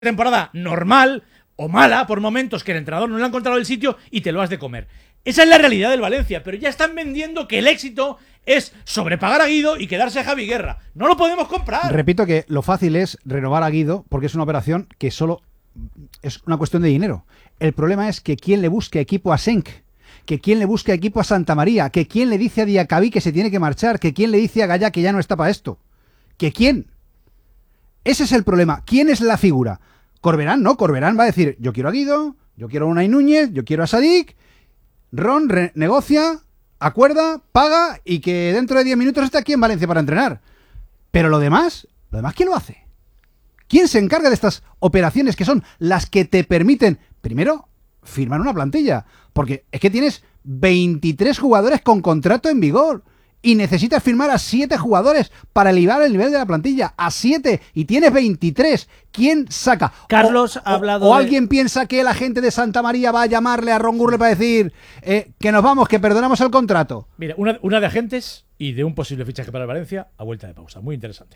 temporada normal o mala por momentos que el entrenador no le ha encontrado el sitio y te lo has de comer. Esa es la realidad del Valencia, pero ya están vendiendo que el éxito es sobrepagar a Guido y quedarse a Javi Guerra. No lo podemos comprar. Repito que lo fácil es renovar a Guido porque es una operación que solo es una cuestión de dinero. El problema es que quién le busque equipo a Senk, que quién le busque equipo a Santa María, que quién le dice a Diacabí que se tiene que marchar, que quién le dice a Gallá que ya no está para esto. ¿Que quién? Ese es el problema. ¿Quién es la figura? Corberán, no. Corberán va a decir, yo quiero a Guido, yo quiero a Unai Núñez, yo quiero a Sadik. Ron negocia, acuerda, paga y que dentro de 10 minutos esté aquí en Valencia para entrenar. Pero lo demás, ¿quién lo hace? ¿Quién se encarga de estas operaciones que son las que te permiten, primero, firmar una plantilla? Porque es que tienes 23 jugadores con contrato en vigor y necesitas firmar a 7 jugadores para elevar el nivel de la plantilla. A 7 y tienes 23. ¿Quién saca? Carlos ha hablado ¿O alguien piensa que la gente de Santa María va a llamarle a Ron Gurle para decir que nos vamos, que perdonamos el contrato? Mira, una de agentes y de un posible fichaje para el Valencia a vuelta de pausa. Muy interesante.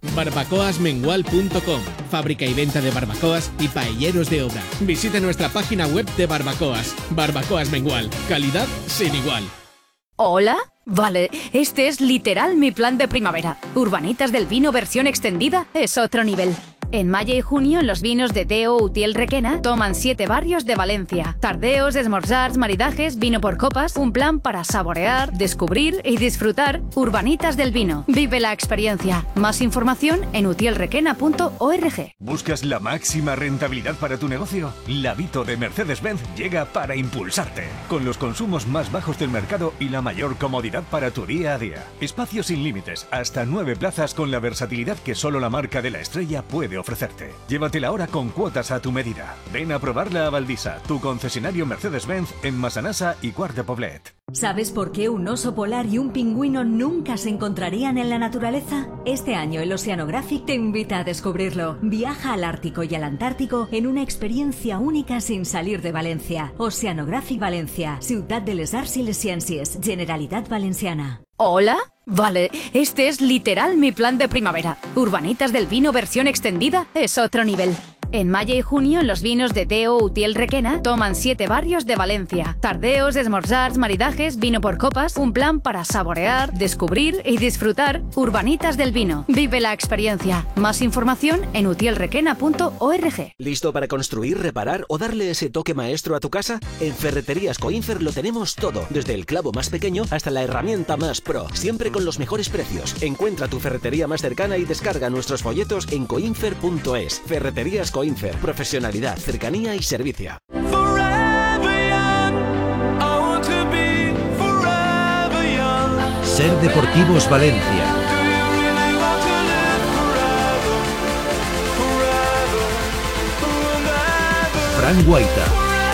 barbacoasmengual.com, fábrica y venta de barbacoas y paelleros de obra. Visite nuestra página web de barbacoas. Barbacoas Mengual, calidad sin igual. ¿Hola? Vale, este es literal mi plan de primavera. Urbanitas del Vino versión extendida es otro nivel. En mayo y junio, los vinos de Deo Utiel Requena toman 7 barrios de Valencia. Tardeos, esmorzars, maridajes, vino por copas, un plan para saborear, descubrir y disfrutar. Urbanitas del Vino. Vive la experiencia. Más información en utielrequena.org. ¿Buscas la máxima rentabilidad para tu negocio? La Vito de Mercedes-Benz llega para impulsarte. Con los consumos más bajos del mercado y la mayor comodidad para tu día a día. Espacios sin límites, hasta 9 plazas con la versatilidad que solo la marca de la estrella puede ofrecerte. Llévatela ahora con cuotas a tu medida. Ven a probarla a Valdisa, tu concesionario Mercedes-Benz en Massanassa y Quart de Poblet. ¿Sabes por qué un oso polar y un pingüino nunca se encontrarían en la naturaleza? Este año el Oceanographic te invita a descubrirlo. Viaja al Ártico y al Antártico en una experiencia única sin salir de Valencia. Oceanographic Valencia, Ciutat de les Arts i les Ciències, Generalitat Valenciana. ¿Hola? Vale, este es literal mi plan de primavera. Urbanitas del Vino versión extendida es otro nivel. En mayo y junio, los vinos de Deo Utiel Requena toman 7 barrios de Valencia. Tardeos, esmorzars, maridajes, vino por copas, un plan para saborear, descubrir y disfrutar. Urbanitas del Vino. Vive la experiencia. Más información en utielrequena.org. ¿Listo para construir, reparar o darle ese toque maestro a tu casa? En Ferreterías Coinfer lo tenemos todo, desde el clavo más pequeño hasta la herramienta más pro, siempre con los mejores precios. Encuentra tu ferretería más cercana y descarga nuestros folletos en coinfer.es. Ferreterías Coinfer, profesionalidad, cercanía y servicio. Ser Deportivos Valencia. Fran Guaita.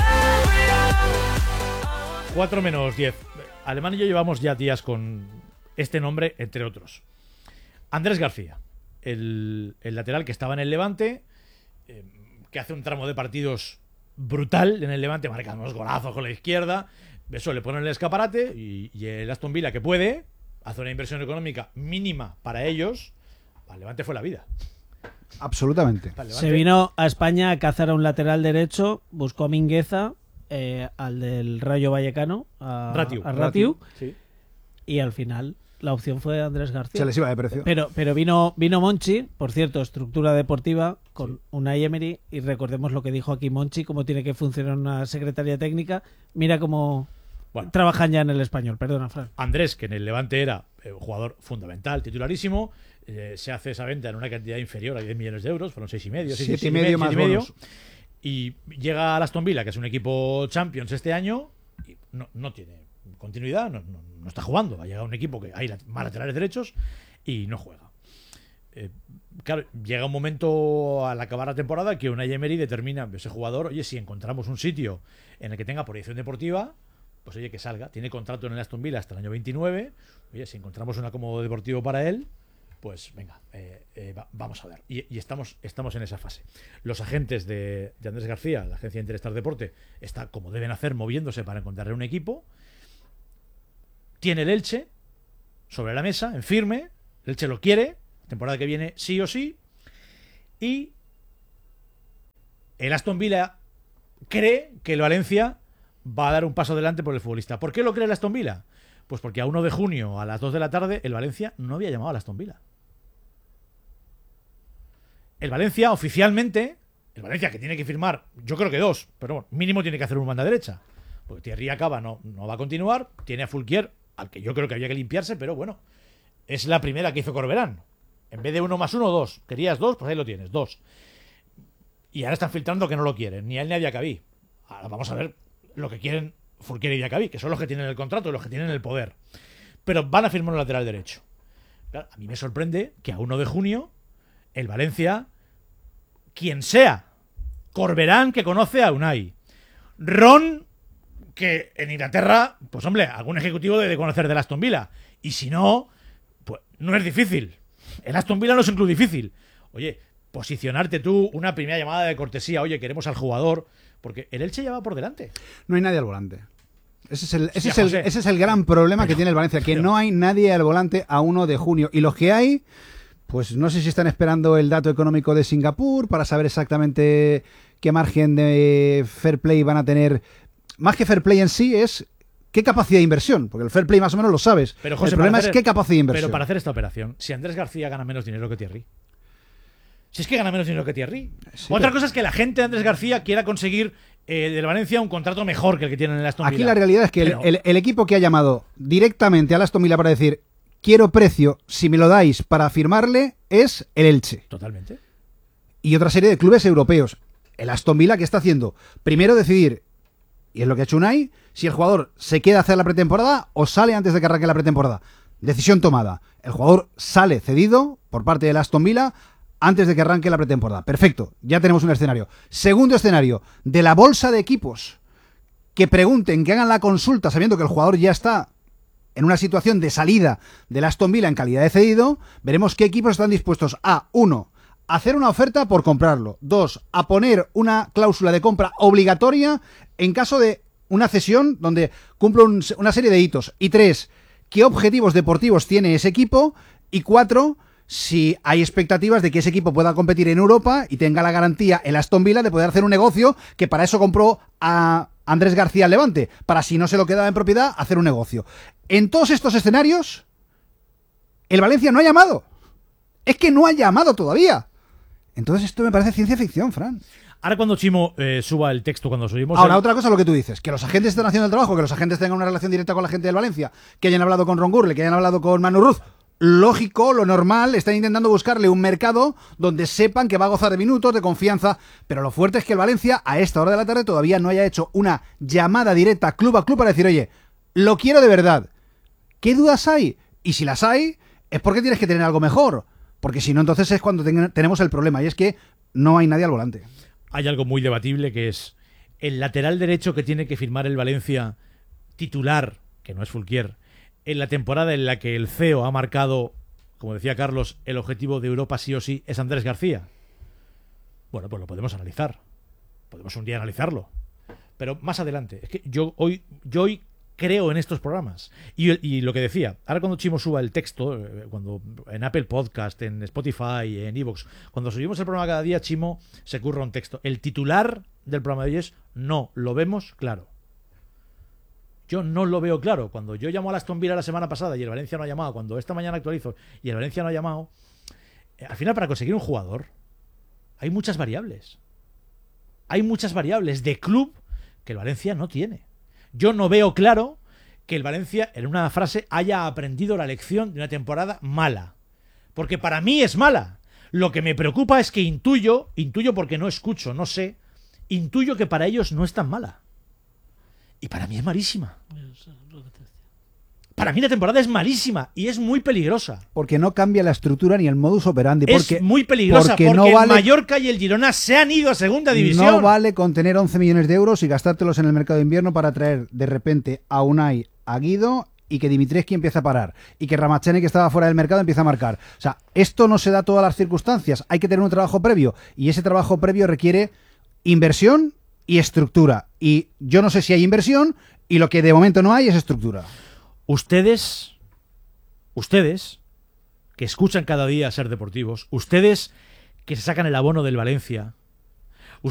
4 menos 10. Alemán y yo llevamos ya días con este nombre, entre otros. Andrés García, el lateral que estaba en el Levante, que hace un tramo de partidos brutal en el Levante, marca unos golazos con la izquierda. Eso le ponen el escaparate y el Aston Villa, que puede, hace una inversión económica mínima para ellos. Al Levante fue la vida. Absolutamente. Se vino a España a cazar a un lateral derecho, buscó a Mingueza, al del Rayo Vallecano, a Ratiu, sí. Y al final la opción fue Andrés García. Se les iba de precio. Pero vino Monchi, por cierto, estructura deportiva con Unai Emery, y recordemos lo que dijo aquí Monchi, cómo tiene que funcionar una secretaría técnica. Mira cómo trabajan ya en el Español. Perdona, Fran. Andrés, que en el Levante era un jugador fundamental, titularísimo, se hace esa venta en una cantidad inferior a 10 millones de euros, fueron 6,5, 7,5 más bonos. Y llega al Aston Villa, que es un equipo Champions este año, y no tiene continuidad, no está jugando. Ha llegado un equipo que hay más laterales derechos y no juega. Claro, llega un momento al acabar la temporada que Unai Emery determina ese jugador, oye, si encontramos un sitio en el que tenga proyección deportiva, pues oye, que salga. Tiene contrato en el Aston Villa hasta el año 29. Oye, si encontramos un acomodo deportivo para él, pues venga, vamos a ver. Y estamos en esa fase. Los agentes de Andrés García, la agencia de Interstar Deporte, está como deben hacer, moviéndose para encontrarle un equipo. Tiene el Elche sobre la mesa, en firme. El Elche lo quiere, temporada que viene sí o sí. Y el Aston Villa cree que el Valencia va a dar un paso adelante por el futbolista. ¿Por qué lo cree el Aston Villa? Pues porque a 1 de junio a las 2 de la tarde el Valencia no había llamado al Aston Villa. El Valencia oficialmente, el Valencia que tiene que firmar, yo creo que 2, pero bueno, mínimo tiene que hacer un banda derecha. Porque Thierry Acaba no va a continuar, tiene a Fulquier, al que yo creo que había que limpiarse, pero bueno, es la primera que hizo Corberán. En vez de 1 más 1, 2. Querías 2, pues ahí lo tienes, 2. Y ahora están filtrando que no lo quieren, ni a él ni a Diacabí. Ahora vamos a ver lo que quieren Fulquier y Diacabí, que son los que tienen el contrato y los que tienen el poder. Pero van a firmar un lateral derecho. Claro, a mí me sorprende que a 1 de junio el Valencia, quien sea, Corberán, que conoce a Unai, Ron, que en Inglaterra, pues hombre, algún ejecutivo debe conocer del Aston Villa. Y si no, pues no es difícil. El Aston Villa no es un club difícil. Oye, posicionarte tú, una primera llamada de cortesía, oye, queremos al jugador, porque el Elche ya va por delante. No hay nadie al volante. Ese es el gran problema que tiene el Valencia, que no hay nadie al volante a 1 de junio. Y los que hay, pues no sé si están esperando el dato económico de Singapur para saber exactamente qué margen de fair play van a tener. Más que fair play en sí es qué capacidad de inversión, porque el fair play más o menos lo sabes. Pero, José, el problema es qué capacidad de inversión. Pero para hacer esta operación, si Andrés García gana menos dinero que Thierry, si es que gana menos dinero que Thierry. Sí, otra pero cosa es que la gente de Andrés García quiera conseguir del Valencia un contrato mejor que el que tiene en el Aston Villa. Aquí la realidad es que pero el equipo que ha llamado directamente al Aston Villa para decir quiero precio, si me lo dais para firmarle, es el Elche. Totalmente. Y otra serie de clubes europeos. El Aston Villa, ¿qué está haciendo? Primero decidir, y es lo que ha hecho Unai, si el jugador se queda a hacer la pretemporada o sale antes de que arranque la pretemporada. Decisión tomada. El jugador sale cedido por parte del Aston Villa antes de que arranque la pretemporada. Perfecto, ya tenemos un escenario. Segundo escenario, de la bolsa de equipos que pregunten, que hagan la consulta sabiendo que el jugador ya está en una situación de salida del Aston Villa en calidad de cedido, veremos qué equipos están dispuestos a, 1, hacer una oferta por comprarlo, 2, a poner una cláusula de compra obligatoria en caso de una cesión donde cumple una serie de hitos, y 3, qué objetivos deportivos tiene ese equipo, y 4, si hay expectativas de que ese equipo pueda competir en Europa y tenga la garantía el Aston Villa de poder hacer un negocio, que para eso compró a Andrés García al Levante, para si no se lo quedaba en propiedad, hacer un negocio. En todos estos escenarios, el Valencia no ha llamado. Es que no ha llamado todavía. Entonces esto me parece ciencia ficción, Fran. Ahora cuando Chimo suba el texto, cuando subimos... Ahora, otra cosa es lo que tú dices, que los agentes están haciendo el trabajo, que los agentes tengan una relación directa con la gente del Valencia, que hayan hablado con Ron Gurley, que hayan hablado con Manu Ruz. Lógico, lo normal, están intentando buscarle un mercado donde sepan que va a gozar de minutos, de confianza, pero lo fuerte es que el Valencia a esta hora de la tarde todavía no haya hecho una llamada directa club a club para decir, oye, lo quiero de verdad. ¿Qué dudas hay? Y si las hay, es porque tienes que tener algo mejor, porque si no, entonces es cuando tenemos el problema, y es que no hay nadie al volante. Hay algo muy debatible que es el lateral derecho que tiene que firmar el Valencia titular, que no es Fulquier, en la temporada en la que el CEO ha marcado, como decía Carlos, el objetivo de Europa sí o sí, es Andrés García. Bueno, pues lo podemos analizar. Podemos un día analizarlo. Pero más adelante. Es que yo hoy creo en estos programas. Y lo que decía, ahora cuando Chimo suba el texto, cuando en Apple Podcast, en Spotify, en iVoox, cuando subimos el programa cada día, Chimo se curra un texto. El titular del programa de hoy es no lo vemos claro. Yo no lo veo claro. Cuando yo llamo a Aston Villa la semana pasada y el Valencia no ha llamado, cuando esta mañana actualizo y el Valencia no ha llamado, al final para conseguir un jugador hay muchas variables. Hay muchas variables de club que el Valencia no tiene. Yo no veo claro que el Valencia, en una frase, haya aprendido la lección de una temporada mala. Porque para mí es mala. Lo que me preocupa es que intuyo porque no escucho, no sé, intuyo que para ellos no es tan mala. Y para mí es malísima. Para mí la temporada es malísima y es muy peligrosa. Porque no cambia la estructura ni el modus operandi. Porque, es muy peligrosa porque no vale, el Mallorca y el Girona se han ido a segunda división. No vale con tener 11 millones de euros y gastártelos en el mercado de invierno para traer de repente a Unai, a Guido y que Dimitrescu empieza a parar y que Ramachene, que estaba fuera del mercado, empieza a marcar. O sea, esto no se da a todas las circunstancias. Hay que tener un trabajo previo y ese trabajo previo requiere inversión y estructura. Y yo no sé si hay inversión y lo que de momento no hay es estructura. Ustedes que escuchan cada día Ser Deportivos, ustedes que se sacan el abono del Valencia,